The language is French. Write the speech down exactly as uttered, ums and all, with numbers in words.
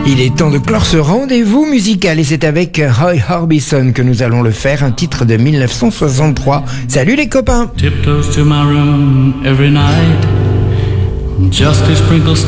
Il est temps de clore ce rendez-vous musical et c'est avec Roy Orbison que nous allons le faire, un titre de mille neuf cent soixante-trois. Salut les copains. Tiptoes to my room every night, just to sprinkle